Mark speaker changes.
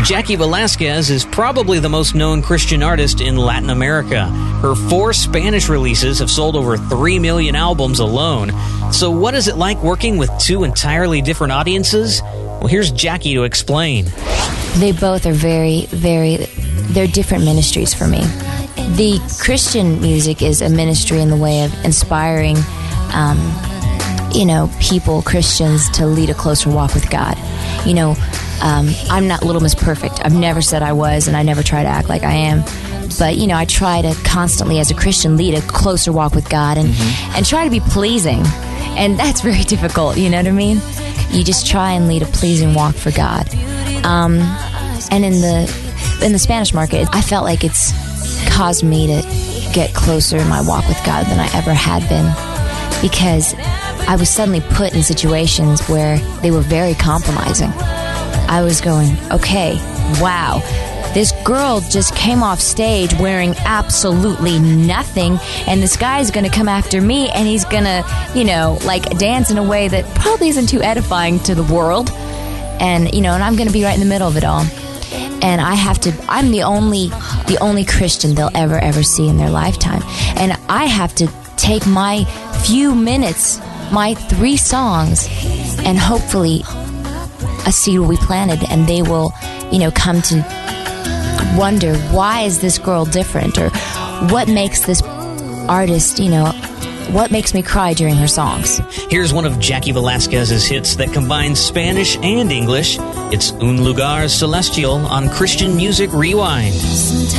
Speaker 1: Jackie Velasquez is probably the most known Christian artist in Latin America. Her 4 Spanish releases have sold over 3 million albums alone. So what is it like working with 2 entirely different audiences? Well, here's Jackie to explain.
Speaker 2: They both are they're different ministries for me. The Christian music is a ministry in the way of inspiring, people, Christians, to lead a closer walk with God. I'm not Little Miss Perfect. I've never said I was, and I never try to act like I am. But, I try to constantly, as a Christian, lead a closer walk with God and try to be pleasing. And that's very difficult, you know what I mean? You just try and lead a pleasing walk for God. And in the Spanish market, I felt like it's caused me to get closer in my walk with God than I ever had been, because I was suddenly put in situations where they were very compromising. I was going, okay, wow, this girl just came off stage wearing absolutely nothing, and this guy's going to come after me, and he's going to, dance in a way that probably isn't too edifying to the world. And, and I'm going to be right in the middle of it all. And I'm the only Christian they'll ever see in their lifetime. And I have to take my few minutes, my 3 songs, and hopefully a seed will be planted, and they will, come to wonder, why is this girl different? Or what makes this artist, what makes me cry during her songs?
Speaker 1: Here's one of Jackie Velasquez's hits that combines Spanish and English. It's Un Lugar Celestial on Christian Music Rewind.